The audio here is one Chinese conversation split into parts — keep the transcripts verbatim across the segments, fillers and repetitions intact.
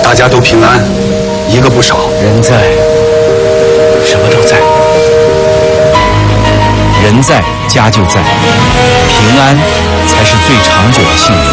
大家都平安，一个不少。 人在，什么都在。人在，家就在。平安才是最长久的幸福。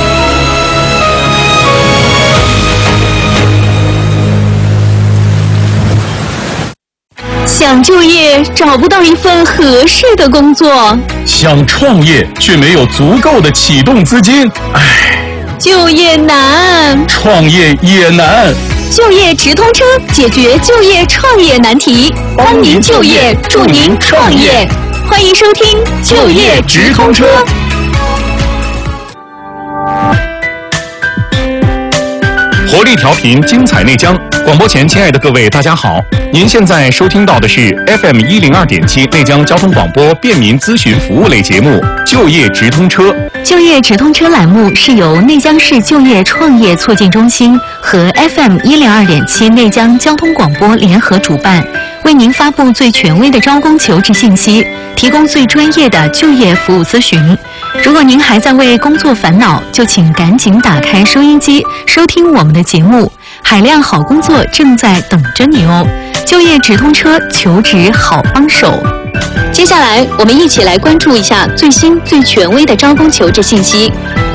想就业找不到一份合适的工作， 想创业却没有足够的启动资金，唉。 就业难， 创业也难。 就业直通车解决就业创业难题，帮您就业，助您创业。欢迎收听就业直通车。 活力调频，精彩内江。广播前，亲爱的各位，大家好！您现在收听到的是 F M 一零二点七内江交通广播便民咨询服务类节目《就业直通车》。 就业直通车栏目是由内江市就业创业促进中心和 F M 一零二点七内江交通广播联合主办，为您发布最权威的招工求职信息，提供最专业的就业服务咨询。如果您还在为工作烦恼，就请赶紧打开收音机，收听我们的节目。海量好工作正在等着你哦！就业直通车，求职好帮手。接下来，我们一起来关注一下最新最权威的招工求职信息。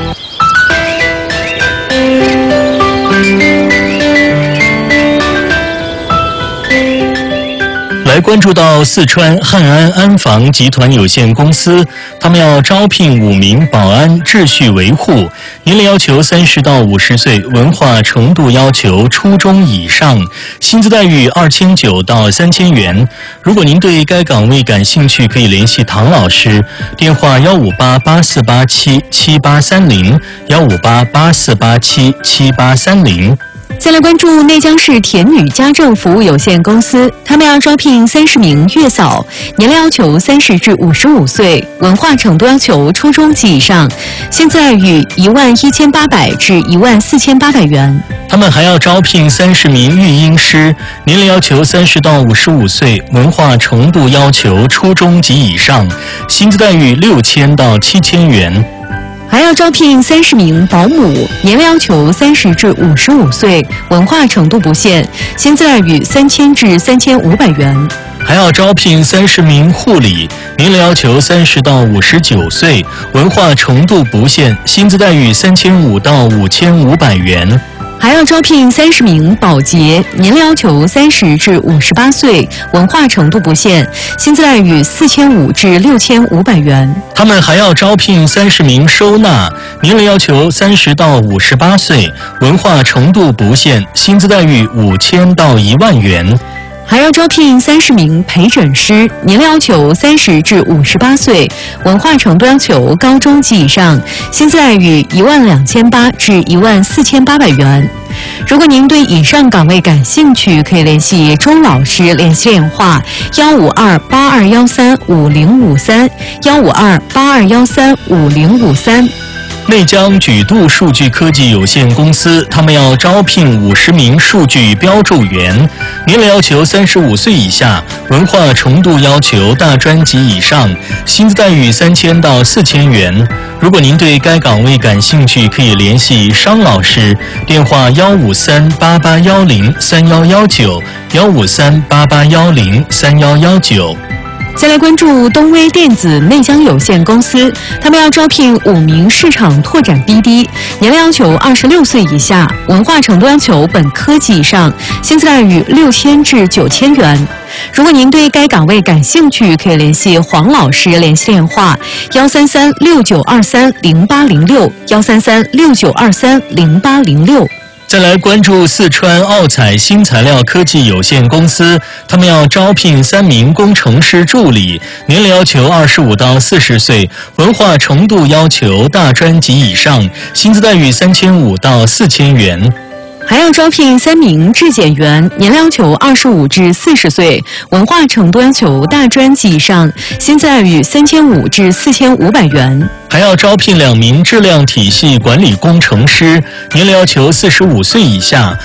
来关注到四川汉安安防集团有限公司，他们要招聘五名保安秩序维护，年龄要求三十到五十岁，文化程度要求初中以上，薪资待遇二千九到三千元。如果您对该岗位感兴趣，可以联系唐老师，电话幺五八八四八七七八三零幺五八八四八七七八三零。 再来关注内江市田女家政服务有限公司，他们要招聘三十名月嫂，年龄要求三十至五十五岁，文化程度要求初中及以上，薪资待遇一万一千八百至一万四千八百元。 他们还要招聘三十名育婴师，年龄要求三十到五十五岁，文化程度要求初中及以上，薪资待遇六千到七千元。 还要招聘三十名保姆，年龄要求三十至五十五岁，文化程度不限，薪资待遇三千至三千五百元。 还要招聘三十名护理，年龄要求三十到五十九岁，文化程度不限，薪资待遇三千五到五千五百元。 还要招聘三十名保洁，年龄要求三十至五十八岁，文化程度不限，薪资待遇四千五至六千五百元。 他们还要招聘三十名收纳，年龄要求三十到五十八岁，文化程度不限，薪资待遇五千到一万元。 还要招聘三十名陪诊师，年龄要求三十至五十八岁，文化程度要求高中及以上，薪资待遇一万两千八至一万四千八百元。如果您对以上岗位感兴趣，可以联系周老师，联系电话幺五二八二幺三五零五三幺五二八二幺三五零五三。 内江举度数据科技有限公司，他们要招聘五十名数据标注员，年龄要求三十五岁以下，文化程度要求大专及以上，薪资待遇三千到四千元。如果您对该岗位感兴趣，可以联系商老师，电话幺五三八八幺零三幺幺九幺五三八八幺零三幺幺九。 再来关注东威电子内江有限公司，他们要招聘五名市场拓展 B D， 年龄要求二十六岁以下，文化程度要求本科及以上，薪资待遇六千至九千元。如果您对该岗位感兴趣，可以联系黄老师，联系电话幺三三六九二三零八零六幺三三六九二三零八零六。 再来关注四川奥彩新材料科技有限公司，他们要招聘三名工程师助理，年龄要求二十五到四十岁，文化程度要求大专及以上，薪资待遇三千五到四千元。 还要招聘三名质检员，年龄要求二十五至四十岁，文化程度要求大专及以上，薪资待遇三千五至四千五百元。 还要招聘两名质量体系管理工程师，年龄要求四十五岁以下，